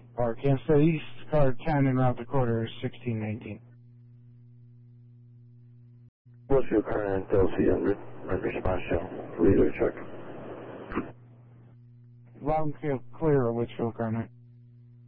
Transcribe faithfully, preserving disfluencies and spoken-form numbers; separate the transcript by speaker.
Speaker 1: Or Kansas City East, car ten and route to quarter sixteen nineteen.
Speaker 2: Westfield car nine, L C one hundred, right response channel, leader check.
Speaker 1: Loud and clear, Litchfield car nine.